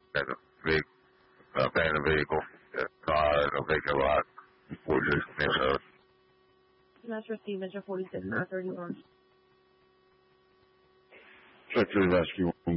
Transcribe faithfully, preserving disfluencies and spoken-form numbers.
at a vehicle, abandoned vehicle, a car, in a vacant lot, forty-six Minnesota. That's received, Metro forty-six, nine thirty-one. Check to the rescue.